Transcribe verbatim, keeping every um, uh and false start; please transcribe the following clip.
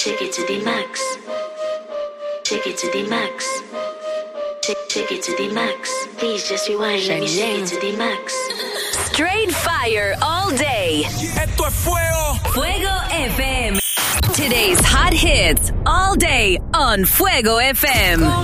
Take it to the max. Take it to the max. Take, take it to the max. Please just rewind. Let me take it to the max. Straight fire all day. Esto es fuego. Fuego F M. Today's hot hits all day on Fuego F M.